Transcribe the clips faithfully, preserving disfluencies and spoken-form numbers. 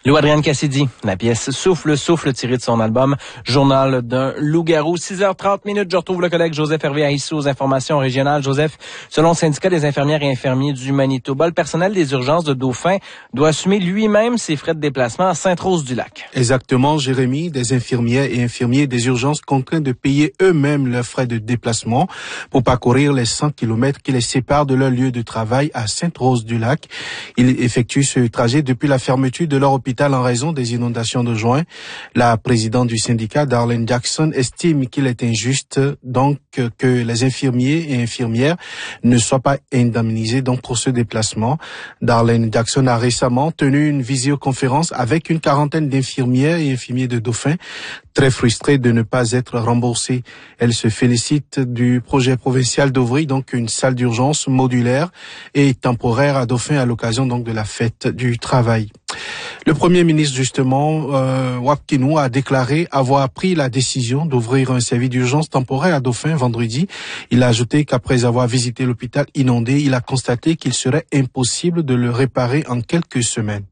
Lou Adrienne Cassidy, la pièce Souffle, souffle tirée de son album Journal d'un loup-garou. six heures trente minutes, je retrouve le collègue Joseph Hervé Haïssou aux informations régionales. Joseph, selon le syndicat des infirmières et infirmiers du Manitoba, le personnel des urgences de Dauphin doit assumer lui-même ses frais de déplacement à Sainte-Rose-du-Lac. Exactement, Jérémy. Des infirmières et infirmiers des urgences contraints de payer eux-mêmes leurs frais de déplacement pour parcourir les cent kilomètres qui les séparent de leur lieu de travail à Sainte-Rose-du-Lac. Ils effectuent ce trajet depuis la fermeture de leur hôpital en raison des inondations de juin. La présidente du syndicat, Darlene Jackson, estime qu'il est injuste donc que les infirmiers et infirmières ne soient pas indemnisés donc pour ce déplacement. Darlene Jackson a récemment tenu une visioconférence avec une quarantaine d'infirmières et infirmiers de Dauphin, très frustrés de ne pas être remboursés. Elle se félicite du projet provincial d'ouvrir donc une salle d'urgence modulaire et temporaire à Dauphin à l'occasion donc de la fête du travail. Le Premier ministre, justement, euh, Wap Kinew, a déclaré avoir pris la décision d'ouvrir un service d'urgence temporaire à Dauphin vendredi. Il a ajouté qu'après avoir visité l'hôpital inondé, il a constaté qu'il serait impossible de le réparer en quelques semaines.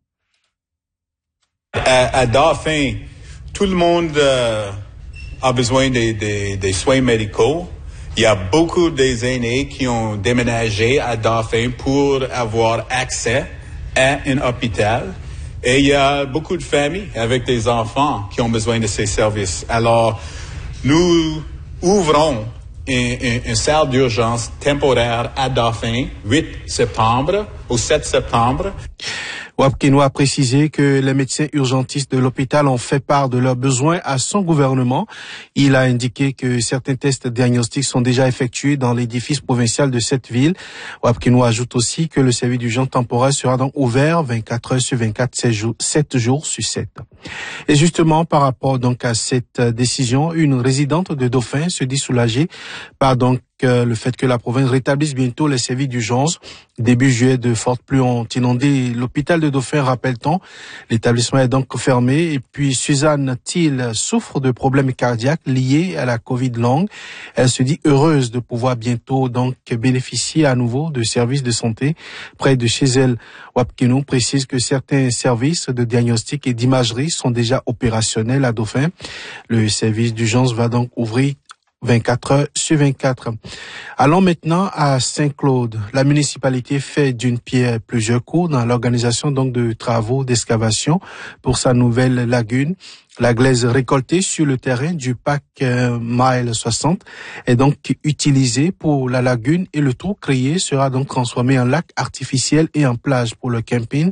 À, à Dauphin, tout le monde euh, a besoin des, des, des soins médicaux. Il y a beaucoup des aînés qui ont déménagé à Dauphin pour avoir accès à un hôpital. Et il y a beaucoup de familles avec des enfants qui ont besoin de ces services. Alors, nous ouvrons une, une, une salle d'urgence temporaire à Dauphin, huit septembre au sept septembre. Wap Kinew a précisé que les médecins urgentistes de l'hôpital ont fait part de leurs besoins à son gouvernement. Il a indiqué que certains tests diagnostiques sont déjà effectués dans l'édifice provincial de cette ville. Wap Kinew ajoute aussi que le service d'urgence temporaire sera donc ouvert vingt-quatre heures sur vingt-quatre, sept jours sur sept. Et justement, par rapport donc à cette décision, une résidente de Dauphin se dit soulagée par donc le fait que la province rétablisse bientôt les services d'urgence. Début juillet, de fortes pluies ont inondé l'hôpital de Dauphin, rappelle-t-on. L'établissement est donc fermé. Et puis, Suzanne Thiel souffre de problèmes cardiaques liés à la Covid longue. Elle se dit heureuse de pouvoir bientôt donc bénéficier à nouveau de services de santé près de chez elle. Wap Kinew précise que certains services de diagnostic et d'imagerie sont déjà opérationnels à Dauphin. Le service d'urgence va donc ouvrir vingt-quatre heures sur vingt-quatre. Allons maintenant à Saint-Claude. La municipalité fait d'une pierre plusieurs coups dans l'organisation donc de travaux d'excavation pour sa nouvelle lagune. La glaise récoltée sur le terrain du parc euh, Mile soixante est donc utilisée pour la lagune et le trou créé sera donc transformé en lac artificiel et en plage pour le camping.